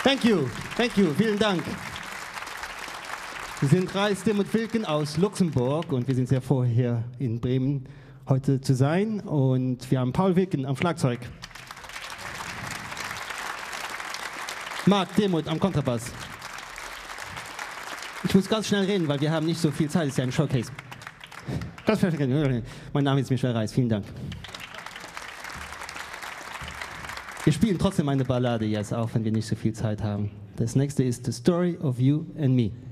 Thank you, vielen Dank. Wir sind Reis Dimut Wilken aus Luxemburg und wir sind sehr froh, hier in Bremen heute zu sein. Und wir haben Paul Wilken am Schlagzeug, Marc Demuth am Kontrabass. Ich muss ganz schnell reden, weil wir haben nicht so viel Zeit, es ist ja ein Showcase. Mein Name ist Michel Reis, vielen Dank. Wir spielen trotzdem eine Ballade jetzt, auch wenn wir nicht so viel Zeit haben. Das nächste ist The Story of You and Me.